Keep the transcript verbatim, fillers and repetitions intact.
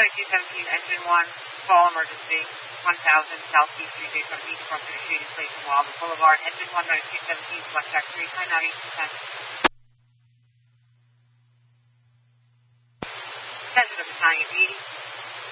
two seventeen, engine one, call emergency, one thousand Southeast Street, Daytona Beach, front to the shaded place in Wildwood Boulevard. Engine one, two seventeen, select track three, time out eight percent. Center of the Battalion eighty.